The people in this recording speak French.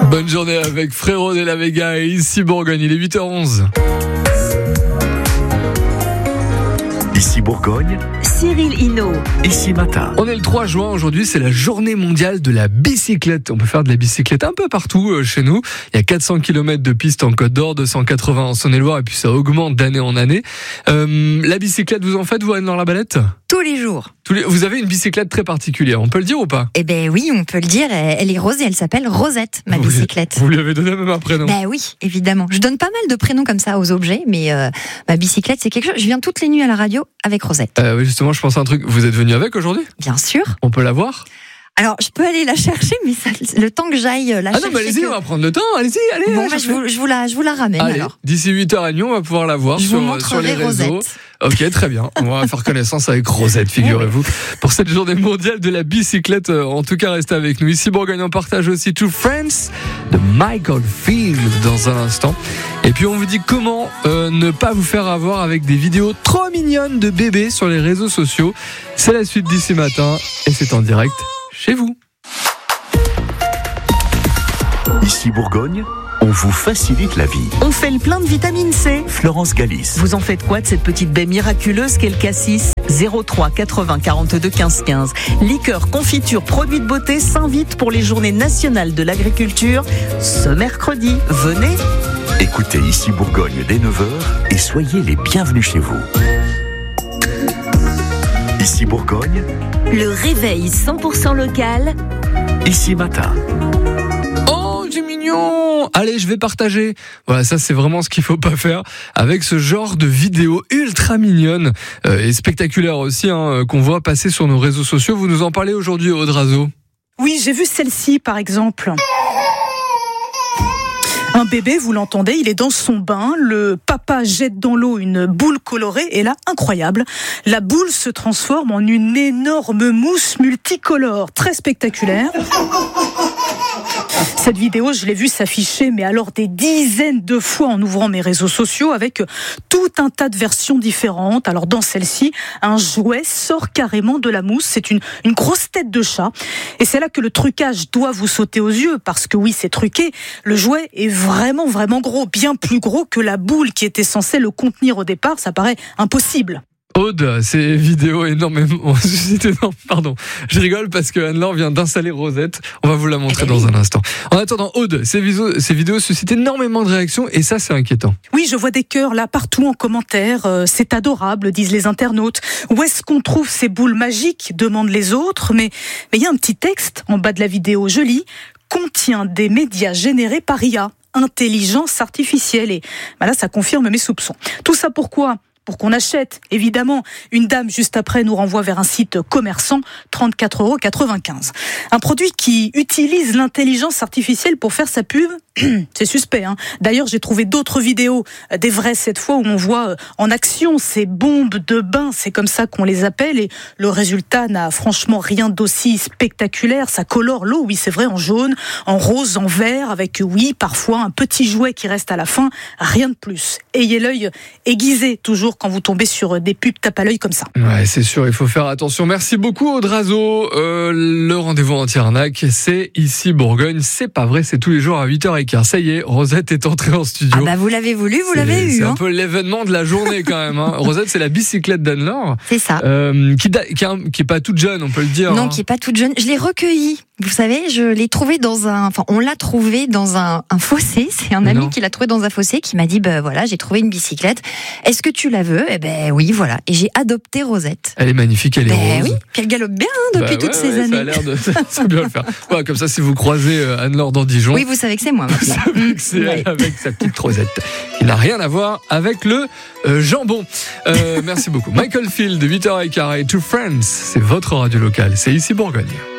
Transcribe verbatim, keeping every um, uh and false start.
Bonne journée avec Frérot de la Vega et ici Bourgogne, il est huit heures onze. Ici Bourgogne, Cyril Hinault. Ici Matin. On est le trois juin, aujourd'hui c'est la journée mondiale de la bicyclette. On peut faire de la bicyclette un peu partout euh, chez nous. Il y a quatre cents kilomètres de pistes en Côte d'Or, deux cent quatre-vingts en Saône-et-Loire et puis ça augmente d'année en année. Euh, la bicyclette, vous en faites vous, Anne-Laure-Labalette ? Tous les jours. Tous les... Vous avez une bicyclette très particulière, on peut le dire ou pas ? Eh ben oui, on peut le dire. Elle est rose et elle s'appelle Rosette, ma vous bicyclette. Vous lui avez donné même un prénom ? Ben oui, évidemment. Je donne pas mal de prénoms comme ça aux objets, mais euh, ma bicyclette, c'est quelque chose. Je viens toutes les nuits à la radio avec Rosette. Euh, oui, justement, je pense à un truc. Vous êtes venu avec aujourd'hui ? Bien sûr. On peut la voir ? Alors, je peux aller la chercher, mais ça, le temps que j'aille la ah chercher. Ah non, mais allez-y, que... on va prendre le temps. Allez-y, allez. Bon, allez, bah, je, vous, je, vous la, je vous la ramène allez, alors. D'ici huit heures à Lyon, on va pouvoir la voir je sur, vous sur les réseaux. Rosette. Ok, très bien. On va faire connaissance avec Rosette, figurez-vous. Pour cette journée mondiale de la bicyclette, en tout cas, restez avec nous. Ici, Bourgogne, on partage aussi Two Friends de Michael Field dans un instant. Et puis, on vous dit comment euh, ne pas vous faire avoir avec des vidéos trop mignonnes de bébés sur les réseaux sociaux. C'est la suite d'ici matin et c'est en direct chez vous. Ici Bourgogne, on vous facilite la vie. On fait le plein de vitamine C. Florence Galis. Vous en faites quoi de cette petite baie miraculeuse qu'est le cassis ? zéro trois quatre-vingts quarante-deux quinze quinze. Liqueur, confiture, produits de beauté s'invitent pour les journées nationales de l'agriculture ce mercredi. Venez. Écoutez Ici Bourgogne dès neuf heures et soyez les bienvenus chez vous. Ici Bourgogne, le réveil cent pour cent local. Ici Matin. C'est mignon. Allez, je vais partager. Voilà, ça c'est vraiment ce qu'il faut pas faire avec ce genre de vidéos ultra mignonnes euh, et spectaculaires aussi hein, qu'on voit passer sur nos réseaux sociaux. Vous nous en parlez aujourd'hui, Aude Razo ? Oui, j'ai vu celle-ci par exemple. Un bébé, vous l'entendez, il est dans son bain, le papa jette dans l'eau une boule colorée et là, incroyable, la boule se transforme en une énorme mousse multicolore, très spectaculaire. Cette vidéo, je l'ai vue s'afficher, mais alors des dizaines de fois en ouvrant mes réseaux sociaux avec tout un tas de versions différentes. Alors dans celle-ci, un jouet sort carrément de la mousse, c'est une, une grosse tête de chat. Et c'est là que le trucage doit vous sauter aux yeux, parce que oui, c'est truqué, le jouet est vraiment, vraiment gros, bien plus gros que la boule qui était censée le contenir au départ, ça paraît impossible. Aude, ces vidéos énormément suscité non, pardon, je rigole parce que Anne-Laure vient d'installer Rosette. On va vous la montrer dans un instant. En attendant, Aude, ces vidéos, ces vidéos suscitent énormément de réactions et ça, c'est inquiétant. Oui, je vois des cœurs là partout en commentaire. Euh, c'est adorable, disent les internautes. Où est-ce qu'on trouve ces boules magiques ? Demandent les autres. Mais mais il y a un petit texte en bas de la vidéo. Je lis. Contient des médias générés par I A, intelligence artificielle. Et ben là, ça confirme mes soupçons. Tout ça pourquoi ? Pour qu'on achète, évidemment. Une dame, juste après, nous renvoie vers un site commerçant, trente-quatre euros quatre-vingt-quinze. Un produit qui utilise l'intelligence artificielle pour faire sa pub, c'est suspect. Hein. D'ailleurs, j'ai trouvé d'autres vidéos, des vraies cette fois, où on voit en action ces bombes de bain, c'est comme ça qu'on les appelle, et le résultat n'a franchement rien d'aussi spectaculaire. Ça colore l'eau, oui, c'est vrai, en jaune, en rose, en vert, avec, oui, parfois un petit jouet qui reste à la fin, rien de plus. Ayez l'œil aiguisé, toujours, quand vous tombez sur des pubs tape à l'œil comme ça. Ouais, c'est sûr, il faut faire attention. Merci beaucoup, Aude Razo. Euh, le rendez-vous anti-arnaque, c'est ici Bourgogne. C'est pas vrai, c'est tous les jours à huit heures quinze. Ça y est, Rosette est entrée en studio. Ah bah vous l'avez voulu, vous c'est, l'avez eu. C'est hein. un peu l'événement de la journée quand même. Hein. Rosette, c'est la bicyclette d'Anne-Laure. C'est ça. Euh, qui, da- qui, est, qui est pas toute jeune, on peut le dire. Non, hein. qui est pas toute jeune. Je l'ai recueillie. Vous savez, je l'ai trouvée dans un, enfin, on l'a trouvée dans un, un fossé. C'est un ami non. qui l'a trouvée dans un fossé qui m'a dit, ben bah, voilà, j'ai trouvé une bicyclette. Est-ce que tu la veux ? Eh ben oui, voilà. Et j'ai adopté Rosette. Elle est magnifique, elle est ben rose. oui. Puis elle galope bien hein, depuis bah, toutes ouais, ces ouais, années. Ça a l'air de, ça bien le faire. Ouais, comme ça, si vous croisez Anne-Laure dans Dijon. Oui, vous savez que c'est moi Vous maintenant. savez que c'est elle avec sa petite Rosette. Il n'a rien à voir avec le euh, jambon. Euh, merci beaucoup. Michael Field, huit heures quinze et Two Friends. C'est votre radio locale. C'est ici Bourgogne.